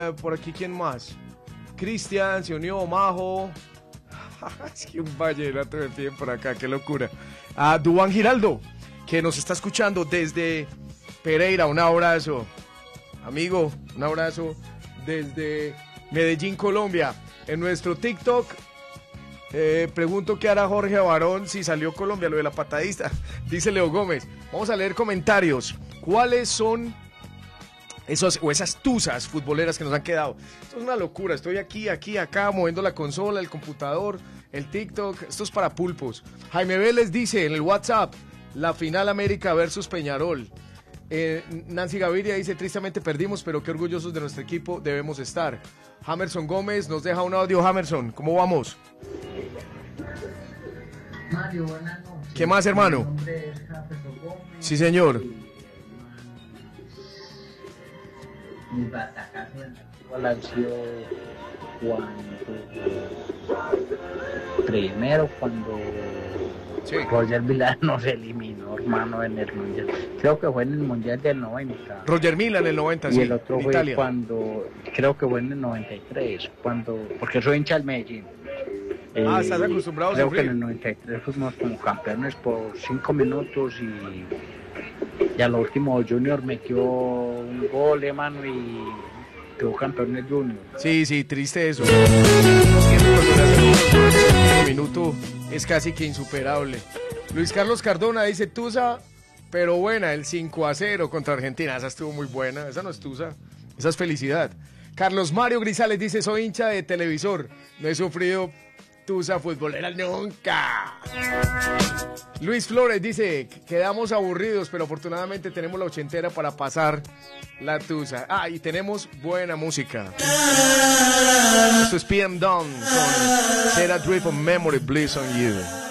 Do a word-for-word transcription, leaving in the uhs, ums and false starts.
por aquí, ¿quién más? Cristian, se unió, Majo. Es que un vallenato me piden por acá, qué locura. A Duván Giraldo, que nos está escuchando desde Pereira, un abrazo. Amigo, un abrazo desde Medellín, Colombia. En nuestro TikTok, eh, pregunto qué hará Jorge Barón si salió Colombia, lo de la patadista. Dice Leo Gómez. Vamos a leer comentarios. ¿Cuáles son esos o esas tuzas futboleras que nos han quedado? Esto es una locura. Estoy aquí, aquí, acá, moviendo la consola, el computador, el TikTok. Esto es para pulpos. Jaime Vélez dice en el WhatsApp, la final América versus Peñarol. Eh, Nancy Gaviria dice, tristemente perdimos, pero qué orgullosos de nuestro equipo debemos estar. Hamerson Gómez nos deja un audio. Hamerson, ¿cómo vamos? Mario, buenas noches. ¿Qué más, hermano? Mi nombre es Hamerson Gómez. Sí, señor. Mi batacazo en la nació cuando primero cuando sí. Roger Milán nos eliminó, hermano, en el mundial. Creo que fue en el mundial del noventa. Roger Milán en el noventa, y sí. El otro fue Italia. Cuando creo que fue en el noventa y tres, cuando porque soy hincha del Medellín. Ah, eh, estás acostumbrado a creo sufrir. que en el noventa y tres fuimos como campeones por cinco minutos y y a lo último Junior metió un gol, hermano, y quedó campeón el Junior. Sí, sí, triste eso. El minuto es casi que insuperable. Luis Carlos Cardona dice Tusa, pero buena, el cinco a cero contra Argentina. Esa estuvo muy buena, esa no es Tusa, esa es felicidad. Carlos Mario Grisales dice, soy hincha de televisor, no he sufrido Tusa futbolera nunca. Luis Flores dice, quedamos aburridos, pero afortunadamente tenemos la ochentera para pasar la Tusa. Ah, y tenemos buena música. Esto es P M Dawn con Set a Drip of Memory Bliss on You.